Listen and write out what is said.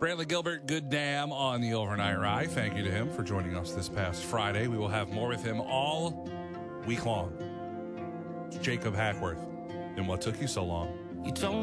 Brantley Gilbert, good damn on the overnight ride. Thank you to him for joining us this past Friday. We will have more with him all week long. It's Jacob Hackworth. And what took you so long? You don't